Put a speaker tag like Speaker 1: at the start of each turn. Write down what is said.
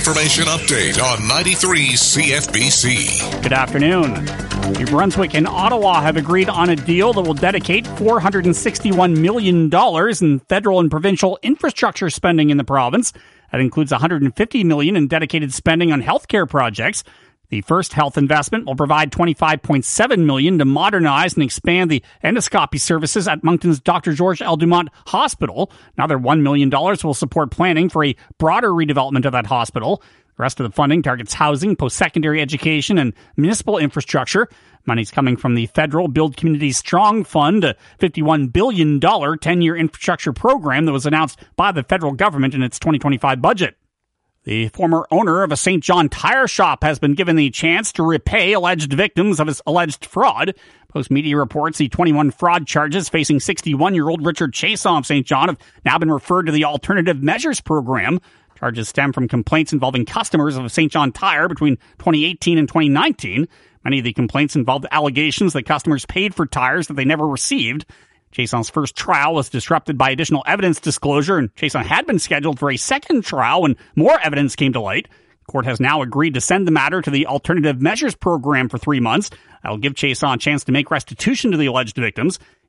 Speaker 1: information update on 93 CFBC.
Speaker 2: Good afternoon. New Brunswick and Ottawa have agreed on a deal that will dedicate $461 million in federal and provincial infrastructure spending in the province. That includes $150 million in dedicated spending on healthcare projects. The first health investment will provide $25.7 million to modernize and expand the endoscopy services at Moncton's Dr. George L. Dumont Hospital. Another $1 million will support planning for a broader redevelopment of that hospital. The rest of the funding targets housing, post-secondary education, and municipal infrastructure. Money's coming from the federal Build Communities Strong Fund, a $51 billion 10-year infrastructure program that was announced by the federal government in its 2025 budget. The former owner of a St. John tire shop has been given the chance to repay alleged victims of his alleged fraud. Post-media reports the 21 fraud charges facing 61-year-old Richard Chason of St. John have now been referred to the Alternative Measures Program. Charges stem from complaints involving customers of St. John Tire between 2018 and 2019. Many of the complaints involved allegations that customers paid for tires that they never received. Chason's first trial was disrupted by additional evidence disclosure, and Chason had been scheduled for a second trial when more evidence came to light. The court has now agreed to send the matter to the Alternative Measures Program for 3 months. That will give Chason a chance to make restitution to the alleged victims.